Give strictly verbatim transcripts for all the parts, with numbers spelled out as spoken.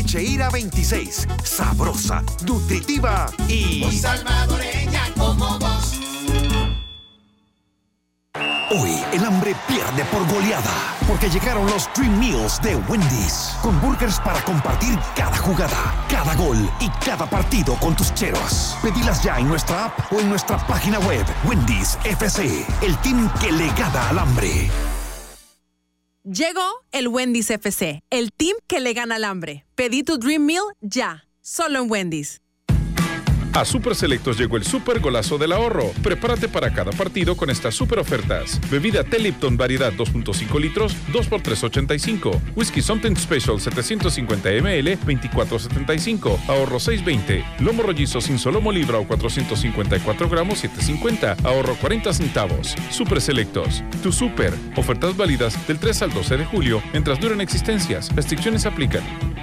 Cheira veintiséis. Sabrosa, nutritiva y... muy salvadoreña como vos. Hoy el hambre pierde por goleada, porque llegaron los Dream Meals de Wendy's, con burgers para compartir cada jugada, cada gol y cada partido con tus cheros. Pedilas ya en nuestra app o en nuestra página web. Wendy's F C, el team que le gana al hambre. Llegó el Wendy's F C, el team que le gana al hambre. Pedí tu Dream Meal ya, solo en Wendy's. A Super Selectos llegó el super golazo del ahorro. Prepárate para cada partido con estas super ofertas. Bebida Té Lipton variedad dos punto cinco litros, dos por tres ochenta y cinco. Whisky Something Special setecientos cincuenta mililitros, veinticuatro setenta y cinco. Ahorro seis veinte. Lomo rollizo sin solomo libra o cuatrocientos cincuenta y cuatro gramos, siete cincuenta. Ahorro cuarenta centavos. Super Selectos. Tu super. Ofertas válidas del tres al doce de julio mientras duren existencias. Restricciones aplican.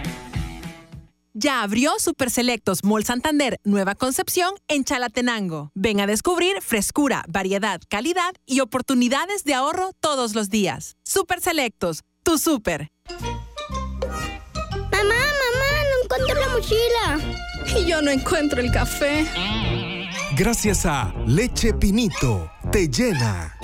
Ya abrió Super Selectos Mall Santander Nueva Concepción en Chalatenango. Ven a descubrir frescura, variedad, calidad y oportunidades de ahorro todos los días. Super Selectos, tu super. Mamá, mamá, no encuentro la mochila. Y yo no encuentro el café. Gracias a Leche Pinito, te llena.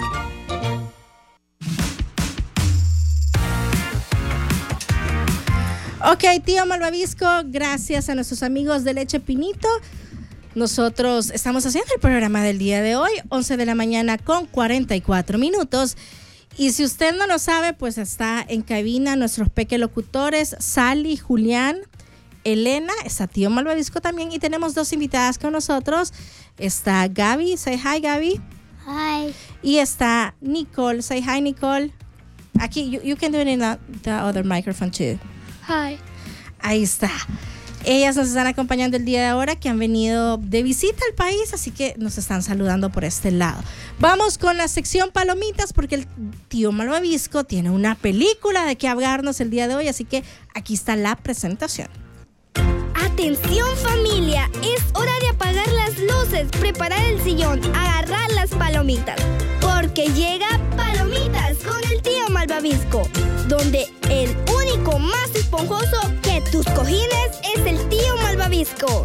Ok, tío Malvavisco, gracias a nuestros amigos de Leche Pinito. Nosotros estamos haciendo el programa del día de hoy, once de la mañana con cuarenta y cuatro minutos. Y si usted no lo sabe, pues está en cabina nuestros peque locutores, Sally, Julián, Elena, está tío Malvavisco también. Y tenemos dos invitadas con nosotros. Está Gaby, say hi Gaby. Hi. Y está Nicole, say hi Nicole. Aquí, you, you can do it in the, the other microphone too. Hi. Ahí está. Ellas nos están acompañando el día de ahora, que han venido de visita al país, así que nos están saludando por este lado. Vamos con la sección Palomitas, porque el tío Malvavisco tiene una película de que hablarnos el día de hoy, así que aquí está la presentación. Atención familia, es hora de apagar las luces, preparar el sillón, agarrar las palomitas, porque llega Palomitas con el tío Malvavisco, donde el único más esponjoso que tus cojines es el tío Malvavisco.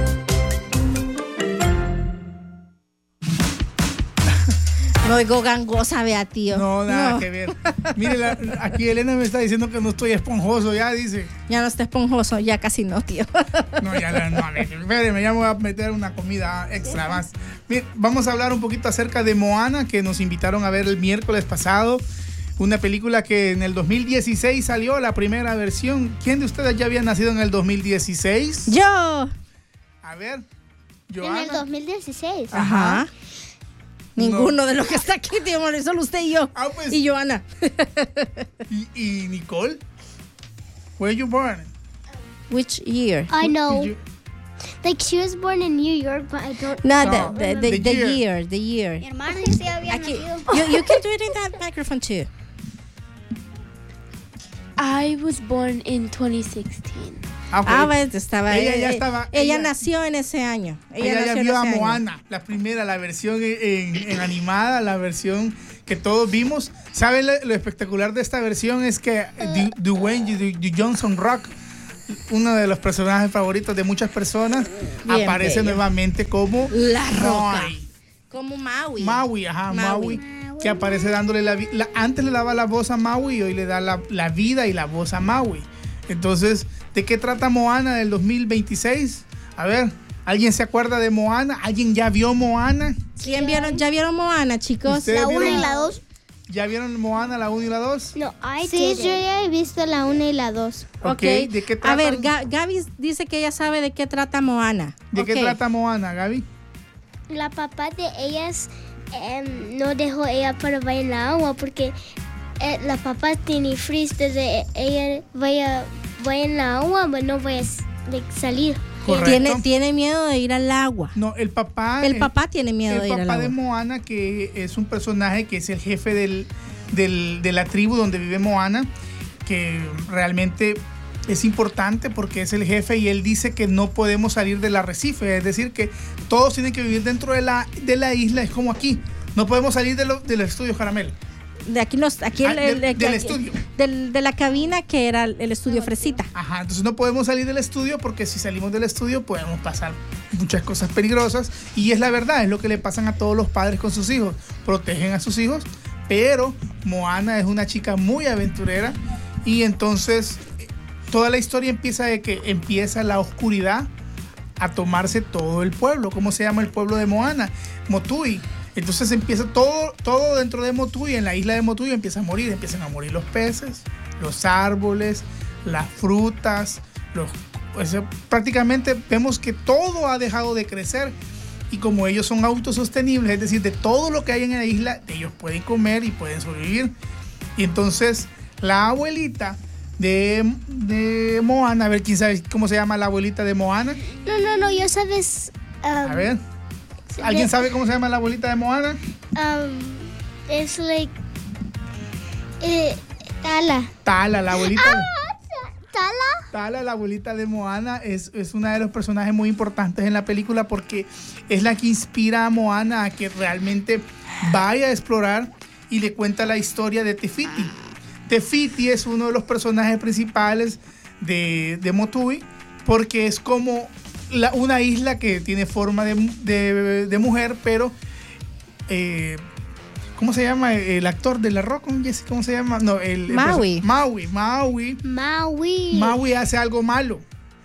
No oigo gangosa, vea, tío. No, nada no. que ver. Mire, la, aquí Elena me está diciendo que no estoy esponjoso, ya dice. Ya no está esponjoso, ya casi no, tío. No, ya la, no, espéreme, ya me voy a meter una comida extra más. Mire, vamos a hablar un poquito acerca de Moana, que nos invitaron a ver el miércoles pasado. Una película que en el dos mil dieciséis salió, la primera versión. ¿Quién de ustedes ya había nacido en el dos mil dieciséis? Yo. A ver, Joana. En el dos mil dieciséis. Ajá. Ninguno no. de los que está aquí, tío, solo usted y yo. Ah, pues. Y Joana. ¿Y, y Nicole? Where you born? Which year? I know. You... Like she was born in New York, but I don't No, No, the, the, the, the the year. year. The year. Mi hermana sí había Aquí. nacido. You, you can do it in that microphone too. I was born in twenty sixteen. Ah, okay. Ah, pues estaba. Ella ya ella, estaba. Ella, ella nació en ese año. Ella, Ella nació ya vio en a ese Moana, año. la primera, la versión en, en animada, la versión que todos vimos. ¿Saben lo, lo espectacular de esta versión? Es que Du- Dwayne Du- Du- Johnson Rock, uno de los personajes favoritos de muchas personas, Bien aparece bello. nuevamente como La Roca. Maui. Como Maui. Maui, ajá, Maui. Maui. Que aparece dándole la, vi- la antes le daba la voz a Maui y hoy le da la, la vida y la voz a Maui. Entonces, ¿de qué trata Moana del dos mil veintiséis? A ver, ¿alguien se acuerda de Moana? ¿Alguien ya vio Moana? ¿Quién vieron? ¿Ya vieron Moana, chicos? ¿Ustedes La una vieron- y la dos. ¿Ya vieron Moana, la uno y la dos? No, I Sí, yo ya he visto la una y la dos. Ok. ¿De qué trata? A ver, Ga- Gaby dice que ella sabe de qué trata Moana. ¿De Ok. qué trata Moana, Gaby? La papá de ellas em, no dejó ella para bailar en la agua porque eh, la papá tiene frío desde ella vaya, vaya en la agua, pero no vaya a like, salir. Correcto. Tiene, tiene miedo de ir al agua. No, el papá. El papá tiene miedo el de ir al papá agua. de Moana, que es un personaje que es el jefe del, del- de la tribu donde vive Moana, que realmente es importante porque es el jefe y él dice que no podemos salir del arrecife, es decir, que todos tienen que vivir dentro de la, de la isla, es como aquí, no podemos salir de, lo- de los estudios Caramel. de aquí los, aquí Ah, el, el- del- el- del el- estudio. del- de la cabina que era el estudio Fresita. Ajá, entonces no podemos salir del estudio porque si salimos del estudio podemos pasar muchas cosas peligrosas y es la verdad, es lo que le pasan a todos los padres con sus hijos, protegen a sus hijos, pero Moana es una chica muy aventurera y entonces eh, toda la historia empieza de que empieza la oscuridad a tomarse todo el pueblo. ¿Cómo se llama el pueblo de Moana? Motui. Entonces empieza todo, todo dentro de Motui, en la isla de Motui empieza a morir, empiezan a morir los peces, los árboles, las frutas, los, pues, prácticamente vemos que todo ha dejado de crecer y como ellos son autosostenibles, es decir, de todo lo que hay en la isla, ellos pueden comer y pueden sobrevivir. Y entonces la abuelita de, de Moana, a ver, ¿quién sabe cómo se llama la abuelita de Moana? No, no, no, yo sabes. um, A ver, ¿alguien de- sabe cómo se llama la abuelita de Moana? Um, it's like. Eh, Tala. Tala, la abuelita. ¿Tala? Tala, la abuelita de Moana, es, es una de los personajes muy importantes en la película porque es la que inspira a Moana a que realmente vaya a explorar y le cuenta la historia de Te Fiti. Te Fiti es uno de los personajes principales de, de Motui porque es como la- una isla que tiene forma de, de- de mujer, pero eh, ¿cómo se llama el actor de La Roca? ¿Cómo se llama? No, el, el Maui. perso- Maui. Maui. Maui. Maui hace algo malo.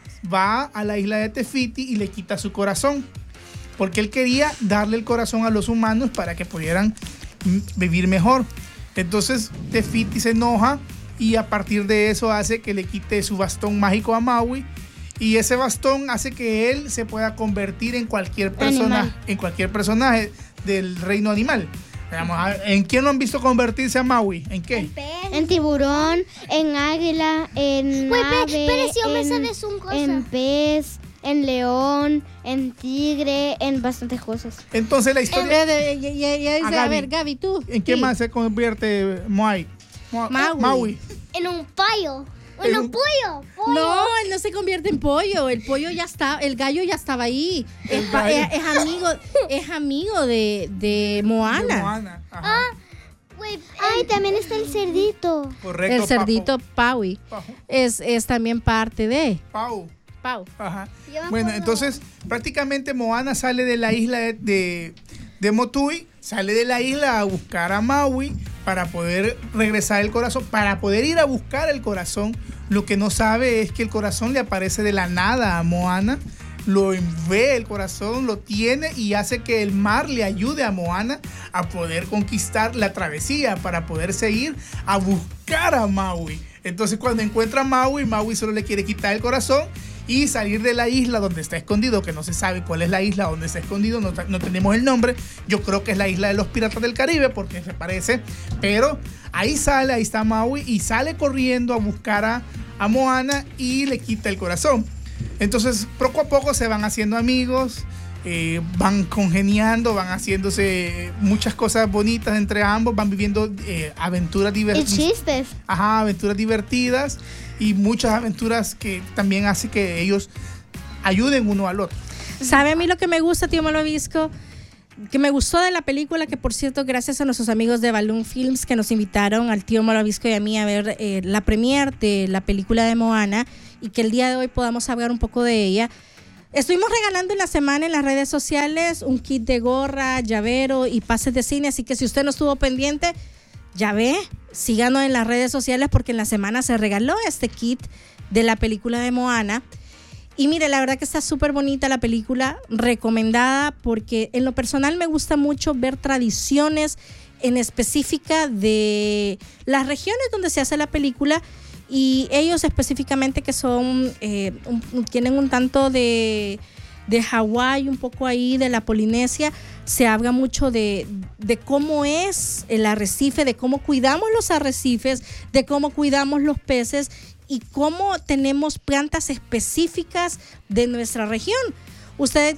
Va a la isla de Te Fiti y le quita su corazón. Porque él quería darle el corazón a los humanos para que pudieran mm, vivir mejor. Entonces Te Fiti se enoja y a partir de eso hace que le quite su bastón mágico a Maui. Y ese bastón hace que él se pueda convertir en cualquier persona, Animal. en cualquier personaje del reino animal. Veamos, a ver, ¿en quién lo han visto convertirse a Maui? ¿En qué? En tiburón, en águila, en Güey, ave, pe- pero si yo me en, sabes un cosa. en pez, en león, en tigre, en bastantes cosas. Entonces la Eh, historia... eh, eh, ya- ya dice, A a, Gaby. ver, Gaby, tú. ¿En qué Sí. más se convierte Moai? Mo- Maui. Maui. En un pollo. En En un- un pollo. pollo. No, él no se convierte en pollo. El pollo ya está, el gallo ya estaba ahí. Es, pa- gallo. es- es amigo, es amigo de, de Moana. De Moana. Ajá. Ah, güey. Ay, también está el cerdito. Correcto. El cerdito Paui Papo. es, es también parte de Pau. Pau. Ajá. Yo me Bueno, acuerdo- entonces prácticamente Moana sale de la isla de, de, de Motui, sale de la isla a buscar a Maui para poder regresar el corazón, para poder ir a buscar el corazón. Lo que no sabe es que el corazón le aparece de la nada a Moana, lo ve el corazón, lo tiene y hace que el mar le ayude a Moana a poder conquistar la travesía para poder seguir a buscar a Maui. Entonces cuando encuentra a Maui, Maui solo le quiere quitar el corazón y salir de la isla donde está escondido, que no se sabe cuál es la isla donde está escondido, no, no tenemos el nombre. Yo creo que es la isla de los piratas del Caribe porque se parece, pero ahí sale, ahí está Maui y sale corriendo a buscar a, a Moana y le quita el corazón. Entonces poco a poco se van haciendo amigos, eh, van congeniando, van haciéndose muchas cosas bonitas entre ambos, van viviendo eh, aventuras Y divertidas. chistes. Ajá, aventuras divertidas y muchas aventuras que también hace que ellos ayuden uno al otro. ¿Sabe a mí lo que me gusta, tío Malvavisco? Que me gustó de la película, que por cierto, gracias a nuestros amigos de Balloon Films que nos invitaron al tío Malvavisco y a mí a ver eh, la premiere de la película de Moana y que el día de hoy podamos hablar un poco de ella. Estuvimos regalando en la semana en las redes sociales un kit de gorra, llavero y pases de cine, así que si usted no estuvo pendiente, ya ve, síganos en las redes sociales porque en la semana se regaló este kit de la película de Moana. Y mire, la verdad que está súper bonita la película, recomendada porque en lo personal me gusta mucho ver tradiciones en específica de las regiones donde se hace la película y ellos específicamente que son, eh, un, tienen un tanto de, de Hawái, un poco ahí de la Polinesia, se habla mucho de, de cómo es el arrecife, de cómo cuidamos los arrecifes, de cómo cuidamos los peces y cómo tenemos plantas específicas de nuestra región. ¿Usted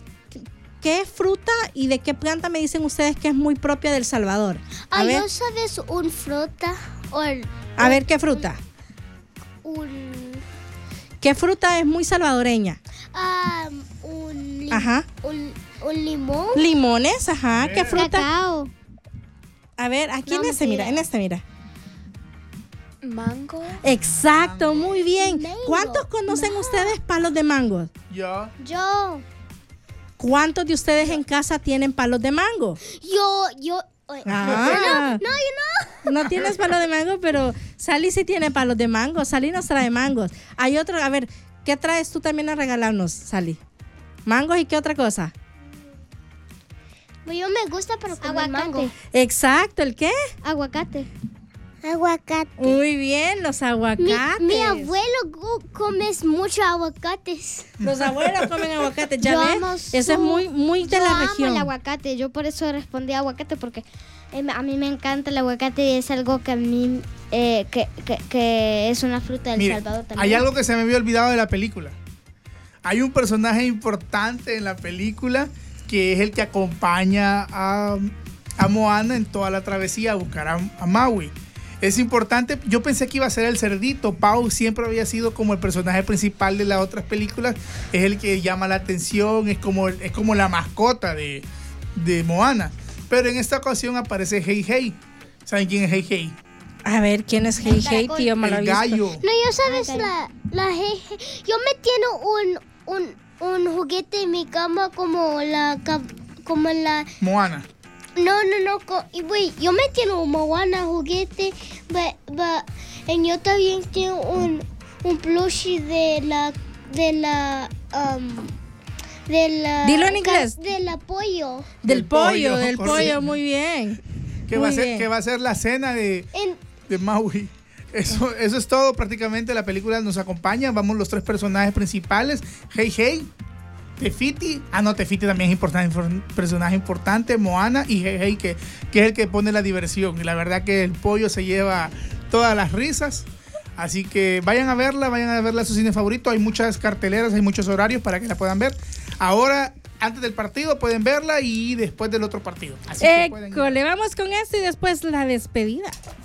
qué fruta y de qué planta me dicen ustedes que es muy propia del Salvador? A Ay, ver, ¿no sabes un fruta? O el- a ver qué fruta. un... ¿Qué fruta es muy salvadoreña? ah, un, lim- Ajá. un, un limón. Limones, ajá. ¿Qué fruta? Cacao. A ver, aquí No, en este, mentira. mira, en este, mira. Mango. Exacto, muy bien. Mango. ¿Cuántos conocen ustedes palos de mango? Yo. Yo, ¿Cuántos de ustedes en casa tienen palos de mango? yo, yo. Ah. No, no, yo no. No tienes palo de mango, pero Sally sí tiene palos de mango. Sally nos trae mangos. Hay otro, a ver, ¿qué traes tú también a regalarnos, Sally? ¿Mangos y qué otra cosa? Pues yo me gusta, pero comer mango. Exacto, ¿el qué? Aguacate. Aguacate. Muy bien, los Mi, aguacates. mi abuelo co- come muchos aguacates. Los abuelos comen aguacates, ya Yo ves. amo Eso su- es muy, muy de yo la amo región. el aguacate. Yo por eso respondí aguacate, porque eh, a mí me encanta el aguacate y es algo que a mí eh, que, que, que es una fruta del Mire, Salvador también. hay algo que se me había olvidado de la película. Hay un personaje importante en la película que es el que acompaña a, a Moana en toda la travesía a buscar a, a Maui. Es importante, yo pensé que iba a ser el cerdito. Pau siempre había sido como el personaje principal de las otras películas. Es el que llama la atención, es como, es como la mascota de, de Moana. Pero en esta ocasión aparece Hey Hey. ¿Saben quién es Hey Hey? A ver, ¿quién es Hey Hey, tío El Malavisco? gallo. No, yo sabes la, la jeje. Yo me tiene un, un, un juguete en mi cama como la ca- como la Moana. no no no co- y güey, yo me tiene un Moana juguete, but, but, y yo también tengo un un plushie de la de la um, de la Dilo en inglés. ca- del pollo. Del Del pollo, pollo, del correcto. pollo, muy bien. Que Muy va, a ser, bien. que va a ser la cena de, En- de Maui. Eso, eso es todo prácticamente. La película nos acompaña. Vamos los tres personajes principales. Hey Hey, Tefiti. Ah, no, Tefiti también es importante, un personaje importante. Moana y Hey Hey, que, que es el que pone la diversión. Y la verdad que el pollo se lleva todas las risas. Así que vayan a verla, vayan a verla a su cine favorito. Hay muchas carteleras, hay muchos horarios para que la puedan ver. Ahora, antes del partido pueden verla y después del otro partido. Así que pueden ir. École, vamos con esto y después la despedida.